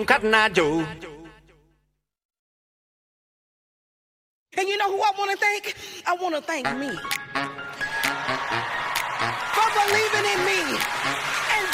Cotton Eye Joe. And you know who I want to thank? I want to thank me.